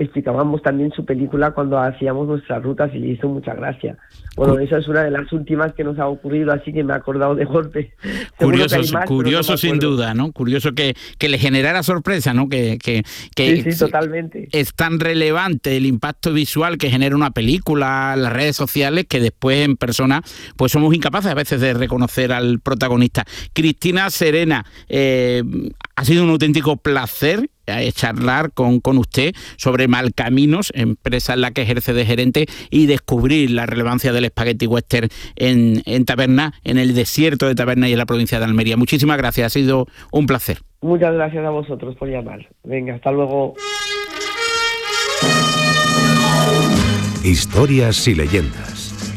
explicábamos también su película cuando hacíamos nuestras rutas y le hizo mucha gracia. Bueno, esa es una de las últimas que nos ha ocurrido, así que me he acordado de golpe. Curioso sin duda, ¿no? Curioso que le generara sorpresa, ¿no? Que sí, totalmente. Es tan relevante el impacto visual que genera una película, las redes sociales, que después en persona pues somos incapaces a veces de reconocer al protagonista. Cristina Serena, ha sido un auténtico placer charlar con usted sobre Malcaminos, empresa en la que ejerce de gerente, y descubrir la relevancia del Spaghetti Western en Taberna, en el desierto de Taberna y en la provincia de Almería. Muchísimas gracias, ha sido un placer. Muchas gracias a vosotros por llamar. Venga, hasta luego. Historias y leyendas.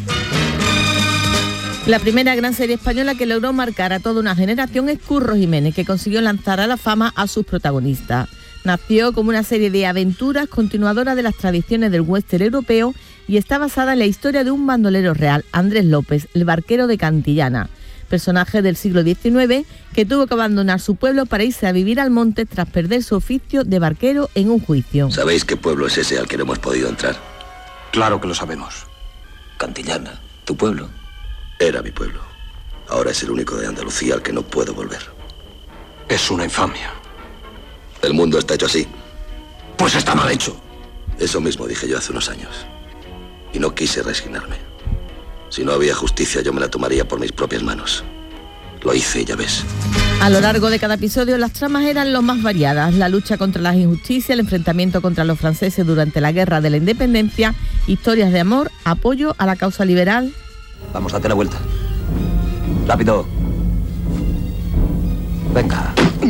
La primera gran serie española que logró marcar a toda una generación es Curro Jiménez, que consiguió lanzar a la fama a sus protagonistas. Nació como una serie de aventuras continuadora de las tradiciones del western europeo y está basada en la historia de un bandolero real, Andrés López, el barquero de Cantillana, personaje del siglo XIX que tuvo que abandonar su pueblo para irse a vivir al monte tras perder su oficio de barquero en un juicio. ¿Sabéis qué pueblo es ese al que no hemos podido entrar? Claro que lo sabemos. Cantillana, ¿tu pueblo? Era mi pueblo. Ahora es el único de Andalucía al que no puedo volver. Es una infamia. El mundo está hecho así. Pues está mal hecho. Eso mismo dije yo hace unos años. Y no quise resignarme. Si no había justicia, yo me la tomaría por mis propias manos. Lo hice, ya ves. A lo largo de cada episodio, las tramas eran lo más variadas. La lucha contra las injusticias, el enfrentamiento contra los franceses durante la Guerra de la Independencia, historias de amor, apoyo a la causa liberal. Vamos, date la vuelta. Rápido. Venga.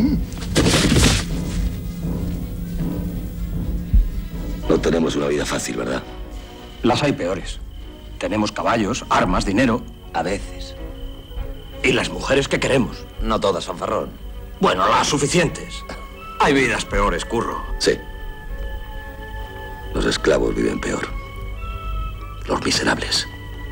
No tenemos una vida fácil, ¿verdad? Las hay peores. Tenemos caballos, armas, dinero. A veces. Y las mujeres que queremos. No todas, fanfarrón. Bueno, las suficientes. Hay vidas peores, Curro. Sí. Los esclavos viven peor. Los miserables.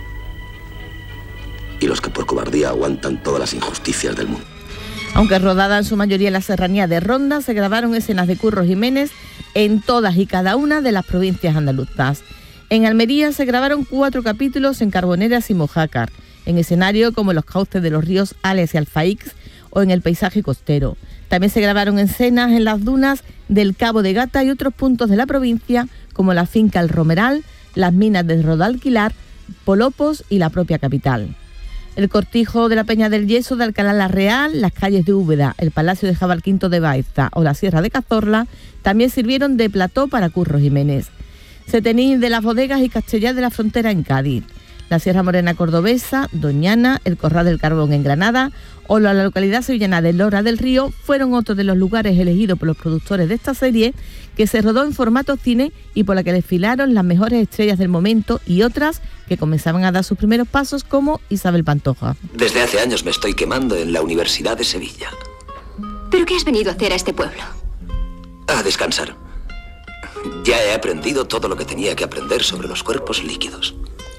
Y los que por cobardía aguantan todas las injusticias del mundo. Aunque rodada en su mayoría en la serranía de Ronda, se grabaron escenas de Curro Jiménez en todas y cada una de las provincias andaluzas. En Almería se grabaron 4 capítulos en Carboneras y Mojácar, en escenario como los cauces de los ríos Ales y Alfaix o en el paisaje costero. También se grabaron escenas en las dunas del Cabo de Gata y otros puntos de la provincia como la finca El Romeral, las minas de Rodalquilar, Polopos y la propia capital. El cortijo de la Peña del Yeso de Alcalá la Real, las calles de Úbeda, el Palacio de Jabalquinto de Baeza o la Sierra de Cazorla también sirvieron de plató para Curro Jiménez. Setenil de las Bodegas y Castellar de la Frontera en Cádiz, la Sierra Morena cordobesa, Doñana, el Corral del Carbón en Granada o la localidad sevillana de Lora del Río fueron otros de los lugares elegidos por los productores de esta serie, que se rodó en formato cine y por la que desfilaron las mejores estrellas del momento y otras que comenzaban a dar sus primeros pasos, como Isabel Pantoja. Desde hace años me estoy quemando en la Universidad de Sevilla. ¿Pero qué has venido a hacer a este pueblo? A descansar. Ya he aprendido todo lo que tenía que aprender sobre los cuerpos líquidos.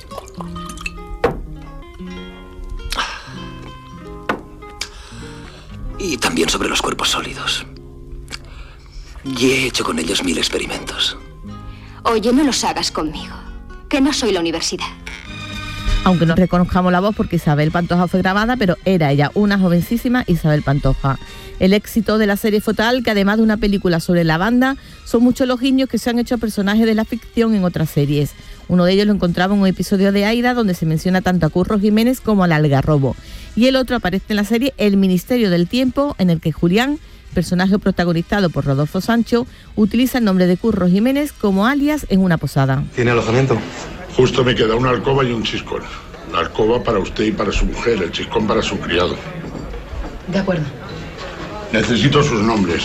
Y también sobre los cuerpos sólidos. Y he hecho con ellos 1000 experimentos. Oye, no los hagas conmigo, que no soy la universidad. Aunque no reconozcamos la voz porque Isabel Pantoja fue grabada, pero era ella, una jovencísima Isabel Pantoja. El éxito de la serie fue tal que, además de una película sobre la banda, son muchos los guiños que se han hecho a personajes de la ficción en otras series. Uno de ellos lo encontraba en un episodio de Aida, donde se menciona tanto a Curro Jiménez como al Algarrobo. Y el otro aparece en la serie El Ministerio del Tiempo, en el que Julián, personaje protagonizado por Rodolfo Sancho, utiliza el nombre de Curro Jiménez como alias en una posada. ¿Tiene alojamiento? Justo me queda una alcoba y un chiscón. La alcoba para usted y para su mujer, el chiscón para su criado. De acuerdo. Necesito sus nombres.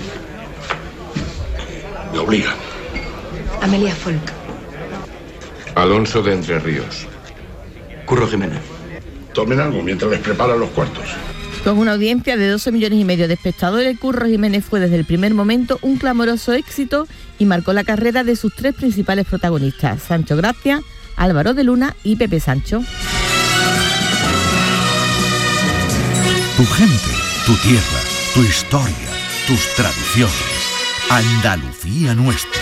Me obligan. Amelia Folk. Alonso de Entre Ríos. Curro Jiménez. Tomen algo mientras les preparan los cuartos. Con una audiencia de 12,5 millones de espectadores, Curro Jiménez fue desde el primer momento un clamoroso éxito y marcó la carrera de sus 3 principales protagonistas, Sancho Gracia, Álvaro de Luna y Pepe Sancho. Tu gente, tu tierra, tu historia, tus tradiciones. Andalucía nuestra.